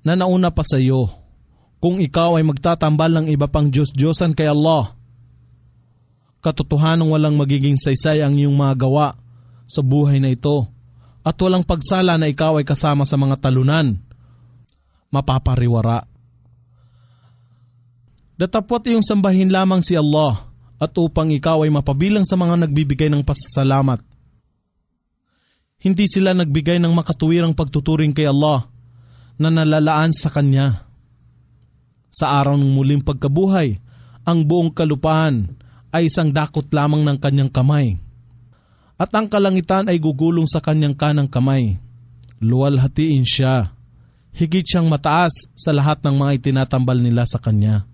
na nauna pa sa iyo. Kung ikaw ay magtatambal ng iba pang Diyos-Diyosan kay Allah, katotohanang walang magiging saysay ang iyong mga gawa sa buhay na ito at walang pagsala na ikaw ay kasama sa mga talunan, mapapariwara. Datapwat iyong sambahin lamang si Allah at upang ikaw ay mapabilang sa mga nagbibigay ng pasasalamat. Hindi sila nagbigay ng makatuwirang pagtuturing kay Allah na nalalaan sa Kanya. Sa araw ng muling pagkabuhay, ang buong kalupaan ay isang dakot lamang ng Kanyang kamay. At ang kalangitan ay gugulong sa Kanyang kanang kamay. Luwalhatiin siya. Higit siyang mataas sa lahat ng mga itinatambal nila sa Kanya.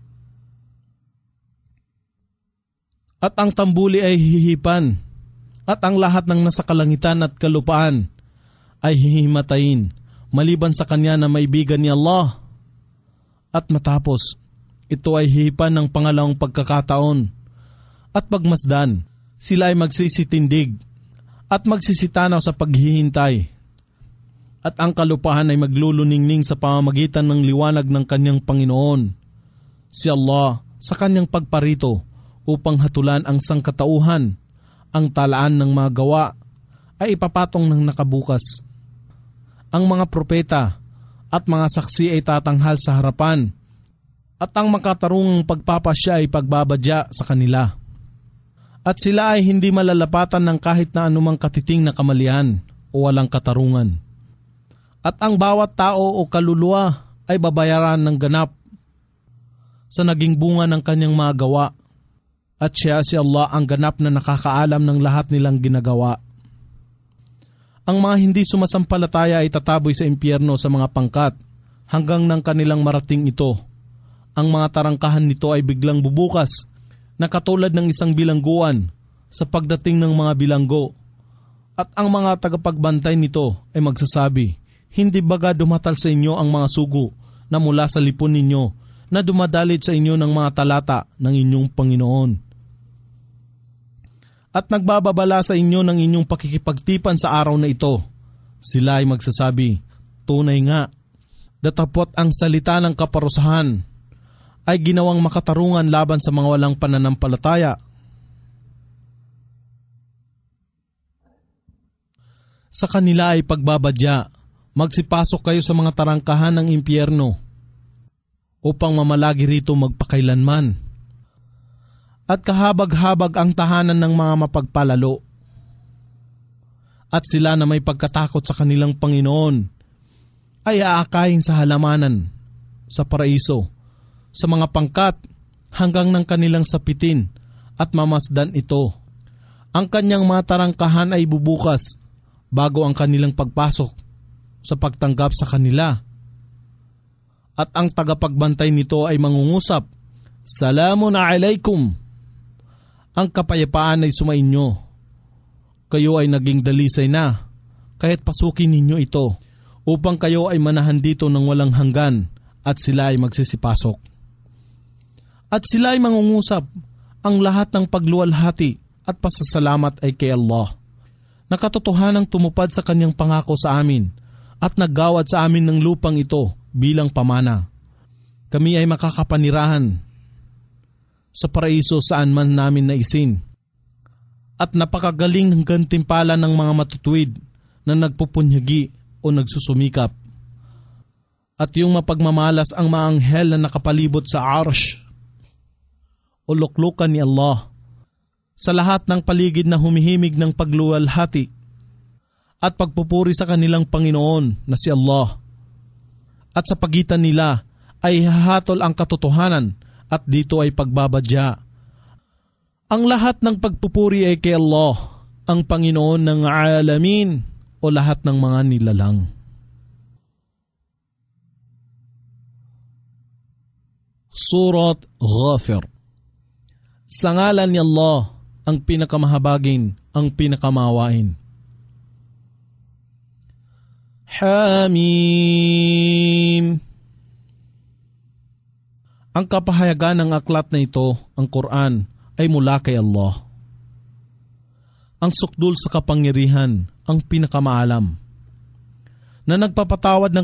At ang tambuli ay hihipan. At ang lahat ng nasa kalangitan at kalupaan ay hihimatayin, maliban sa Kanya na maibigan ni Allah. At matapos, ito ay hihipan ng pangalawang pagkakataon. At pagmasdan, sila ay magsisitindig at magsisitanaw sa paghihintay. At ang kalupahan ay magluluningning sa pamamagitan ng liwanag ng Kanyang Panginoon, si Allah, sa Kanyang pagparito upang hatulan ang sangkatauhan. Ang talaan ng mga gawa ay ipapatong ng nakabukas. Ang mga propeta at mga saksi ay tatanghal sa harapan at ang makatarungang pagpapasya ay pagbabadya sa kanila. At sila ay hindi malalapatan ng kahit na anumang katiting na kamalian o walang katarungan. At ang bawat tao o kaluluwa ay babayaran ng ganap sa naging bunga ng kanyang mga gawa. At siya si Allah ang ganap na nakakaalam ng lahat nilang ginagawa. Ang mga hindi sumasampalataya ay tataboy sa impyerno sa mga pangkat hanggang nang kanilang marating ito. Ang mga tarangkahan nito ay biglang bubukas na katulad ng isang bilangguan sa pagdating ng mga bilanggo. At ang mga tagapagbantay nito ay magsasabi, hindi baga dumatal sa inyo ang mga sugo na mula sa lipon ninyo na dumadalit sa inyo ng mga talata ng inyong Panginoon. At nagbababala sa inyo ng inyong pakikipagtipan sa araw na ito. Sila ay magsasabi, tunay nga, datapwat ang salita ng kaparusahan ay ginawang makatarungan laban sa mga walang pananampalataya. Sa kanila ay pagbabadya, magsipasok kayo sa mga tarangkahan ng impyerno upang mamalagi rito magpakailanman. At kahabag-habag ang tahanan ng mga mapagpalalo. At sila na may pagkatakot sa kanilang Panginoon ay aakayin sa halamanan, sa paraiso, sa mga pangkat hanggang ng kanilang sapitin at mamasdan ito. Ang kanyang mga tarangkahan ay bubukas bago ang kanilang pagpasok sa pagtanggap sa kanila. At ang tagapagbantay nito ay mangungusap, Salamun alaikum. Ang kapayapaan ay sumainyo. Kayo ay naging dalisay na, kahit pasukin ninyo ito, upang kayo ay manahan dito ng walang hanggan at sila ay magsisipasok. At sila ay mangungusap, ang lahat ng pagluwalhati at pasasalamat ay kay Allah. Nakatotohanang tumupad sa Kanyang pangako sa amin at naggawad sa amin ng lupang ito bilang pamana. Kami ay makakapanirahan sa paraiso saan man namin naisin. At napakagaling ng gantimpala ng mga matutuwid na nagpupunyagi o nagsusumikap. At yung mapagmamalas ang mga anghel na nakapalibot sa arsh o luklukan ni Allah sa lahat ng paligid na humihimig ng pagluwalhati at pagpupuri sa kanilang Panginoon na si Allah. At sa pagitan nila ay hahatol ang katotohanan at dito ay pagbabadya. Ang lahat ng pagpupuri ay kay Allah, ang Panginoon ng alamin o lahat ng mga nilalang. Surat Ghafir. Sa ngalan ni Allah, ang pinakamahabagin, ang pinakamawain. Hamim. Ang kapahayagan ng aklat na ito, ang Quran, ay mula kay Allah. Ang sukdul sa kapangyarihan, ang pinakamaalam, na nagpapatawad ng